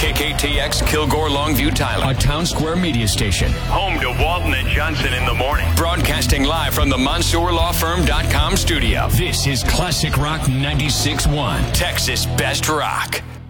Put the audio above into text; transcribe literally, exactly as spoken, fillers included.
K K T X Kilgore Longview Tyler, a Town Square media station. Home to Walton and Johnson in the morning. Broadcasting live from the Mansour Law Firm dot com studio. This is Classic Rock ninety-six point one, Texas Best Rock.